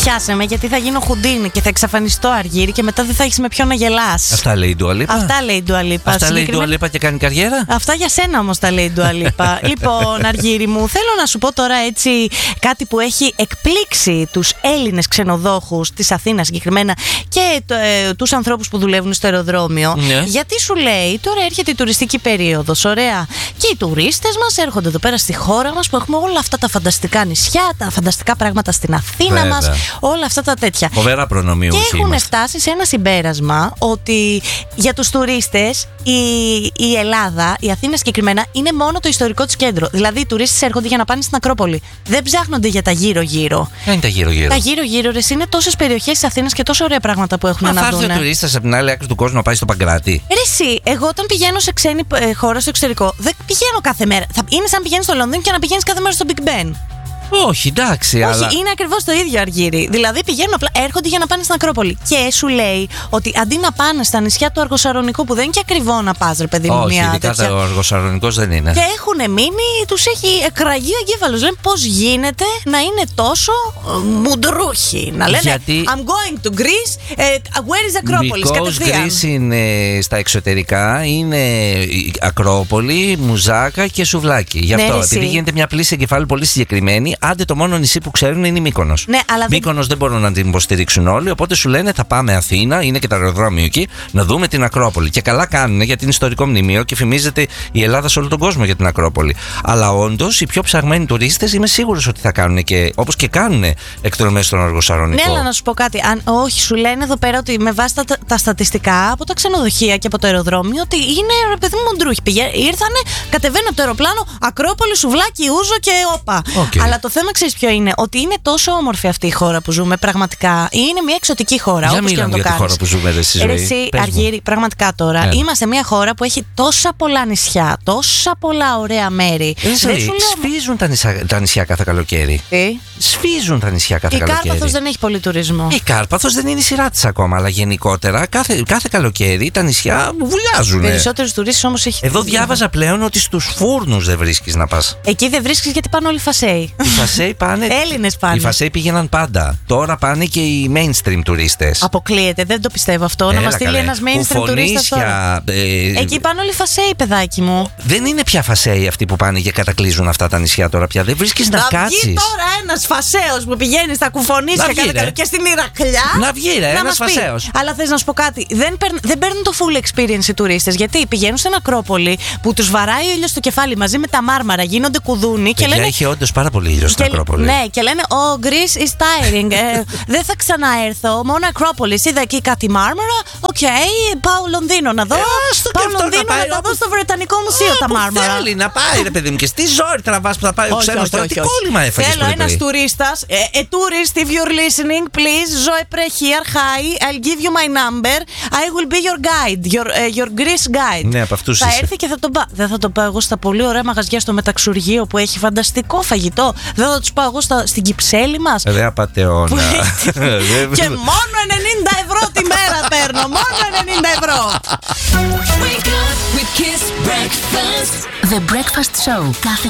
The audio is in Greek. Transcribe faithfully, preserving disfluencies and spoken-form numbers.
πιάσε με, γιατί θα γίνω χουντίνη και θα εξαφανιστώ, Αργύρι, και μετά δεν θα έχεις με ποιον να γελάς. Αυτά λέει η Dua Lipa. Αυτά λέει η Dua Lipa. Αυτά λέει η Dua Lipa και κάνει καριέρα. Αυτά για σένα όμως τα λέει η Dua Lipa. Λοιπόν, Αργύρι μου, θέλω να σου πω τώρα έτσι κάτι που έχει εκπλήξει τους Έλληνες ξενοδόχους της Αθήνας συγκεκριμένα και ε, τους ανθρώπους που δουλεύουν στο αεροδρόμιο. Ναι. Γιατί σου λέει, τώρα έρχεται η τουριστική περίοδος, ωραία. Και οι τουρίστες μας έρχονται εδώ πέρα στη χώρα μας που έχουμε όλα αυτά τα φανταστικά νησιά, τα φανταστικά πράγματα στην Αθήνα μας, όλα αυτά τα τέτοια. Φοβερά προνομιούχοι Και έχουν είμαστε. φτάσει σε ένα συμπέρασμα ότι για τους τουρίστες η, η Ελλάδα, η Αθήνα συγκεκριμένα, είναι μόνο το ιστορικό της κέντρο. Δηλαδή οι τουρίστες έρχονται για να πάνε στην Ακρόπολη. Δεν ψάχνονται για τα γύρω-γύρω. Ποια είναι τα γύρω-γύρω? Τα γύρω-γύρω, ρε, είναι τόσες περιοχές της Αθήνας και τόσο ωραία πράγματα που έχουν Μα να θα έρθει δουν. ο τουρίστας από την άλλη άκρη του κόσμου να πάει στο Παγκράτη. Ρε εσύ, εγώ όταν πηγαίνω σε ξένη ε, χώρα στο εξωτερικό, δεν πηγαίνω κάθε μέρα. Θα, είναι σαν πηγαίνεις στο Λονδίνο και να πηγαίνεις κάθε μέρα στο Big Ben. Όχι, εντάξει, Όχι, αλλά. είναι ακριβώς το ίδιο, Αργύρι. Δηλαδή πηγαίνουν απλά, έρχονται για να πάνε στην Ακρόπολη. Και σου λέει ότι αντί να πάνε στα νησιά του Αργοσαρονικού, που δεν είναι και ακριβό να πας, ρε παιδί μου, Όχι, μια ειδικά τέτοια. ο Αργοσαρονικός δεν είναι. Και έχουν μείνει, τους έχει εκραγεί ο εγκέφαλος. Λένε πώς γίνεται να είναι τόσο ε, μουντρούχοι. Να λένε Γιατί- I'm going to Greece, ε, where is Acropolis, Because κατευθείαν. Greece είναι στα εξωτερικά, είναι η Ακρόπολη, μουζάκα και σουβλάκι. Γι' Ναι, αυτό, ρε, επειδή εσύ. γίνεται μια πλήση εγκεφάλου πολύ συγκεκριμένη, άντε το μόνο νησί που ξέρουν είναι η Μύκονος. Ναι, αλλά δεν- Μύκονος δεν μπορούν να την υποστηρίξουν όλοι, οπότε σου λένε θα πάμε Αθήνα, είναι και το αεροδρόμιο εκεί, να δούμε την Ακρόπολη. Και καλά κάνουν, γιατί είναι ιστορικό μνημείο και φημίζεται η Ελλάδα σε όλο τον κόσμο για την Ακρόπολη. Αλλά όντως οι πιο ψαγμένοι τουρίστες είμαι σίγουρος ότι θα κάνουν και, όπως και κάνουν, εκδρομές στον Αργοσαρονικό. Ναι, αλλά να σου πω κάτι. Αν, όχι, σου λένε εδώ πέρα ότι με βάση τα, τα στατιστικά από τα ξενοδοχεία και από το αεροδρόμιο ότι είναι, ρε παιδί μου, μοντρούχοι. Πηγα- Ήρθανε, κατεβαίνουν από το αεροπλάνο, Ακρόπολη, σουβλάκι, ούζο και όπα. Okay. Αλλά το θέμα ξέρεις ποιο είναι, ότι είναι τόσο όμορφη αυτή η χώρα που ζούμε, πραγματικά. Είναι μια εξωτική χώρα. Για όπως και να μίλαμε το για τη κάνεις. χώρα που ζούμε, ρε, στη ζωή. Ρε εσύ, Πες μου. Αργύρι, πραγματικά τώρα. Ναι. Είμαστε μια χώρα που έχει τόσα πολλά νησιά, τόσα πολλά ωραία μέρη. Δεν σου λέει, σφίζουν τα νησιά, τα νησιά κάθε καλοκαίρι. Τι? Σφίζουν τα νησιά κάθε Η καλοκαίρι. Κάρπαθος δεν έχει πολύ τουρισμό. Η Κάρπαθος δεν είναι η σειρά της ακόμα, αλλά γενικότερα κάθε, κάθε καλοκαίρι τα νησιά βουλιάζουν. Περισσότερους τουρίστες όμως έχει. Εδώ διάβαζα πλέον ότι στους φούρνους δεν βρίσκεις να πας. Εκεί δεν βρίσκεις γιατί πάνε όλοι φασέοι. Οι Φασέοι πάνε. Έλληνες πάνε. Οι Φασέοι πήγαιναν πάντα. Τώρα πάνε και οι mainstream τουρίστες. Αποκλείεται, δεν το πιστεύω αυτό. Να μας στείλει ένας mainstream τουρίστας τώρα. Ε, Εκεί πάνε όλοι φασέοι, παιδάκι μου. δεν είναι πια Φασέοι αυτοί που πάνε και κατακλείζουν αυτά τα νησιά τώρα πια. Δεν βρίσκεις να, Να βγει κάτσεις. τώρα ένας φασέος που πηγαίνει στα κουφονίσια Να βγει, κάθε ρε. καλοκαίρι και στην Ηρακλιά. Να βγει, ρε, να ένας μας πει. φασέος. Αλλά θες να σου πω κάτι. Δεν, παίρν, δεν παίρνουν το full experience οι τουρίστες. Γιατί πηγαίνουν στην Ακρόπολη που τους βαράει ο ήλιος στο κεφάλι μαζί με τα μάρμαρα, γίνονται κουδούνι και Παιδιά, λένε. είχε όντως πάρα πολύ ήλιο στην Και- Ακρόπολη. Ναι, και λένε Oh, Greece is tiring. ε, δεν θα ξαναέρθω. Μόνο Ακρόπολη. Είδα εκεί κάτι μάρμαρα. Οκ, okay, πάω Λονδίνο να δω. Ε, άστο και πάω αυτό να Λονδίνο να, πάει τα όπου- δω στο Βρετανικό Μουσείο τα Που μάρμαρα. θέλει να πάει, ρε παιδί μου, και στη ζόρι τραβάς που θα πάει ο Όχι, ξένος όχι, τώρα. όχι, Τι όχι. κόλλημα έφαγες Θέλω πολύ ένας πρωί. τουρίστας. A tourist, if you're listening, please, Zoe Pre here. Hi, I'll give you my number. I will be your guide, your, uh, your Greece guide. Ναι, από αυτούς θα είσαι. έρθει και θα τον πάω. Δεν θα τον πάω εγώ στα πολύ ωραία μαγαζιά στο Μεταξουργείο που έχει φανταστικό φαγητό. Δεν θα τους πάω εγώ στα, στην Κυψέλη μας. Ρε απατεώνα. Που έχει- και μόνο ενενήντα ευρώ τη μέρα παίρνω. Μόνο ενενήντα ευρώ. Wake up with Kiss Breakfast. The Breakfast Show κάθε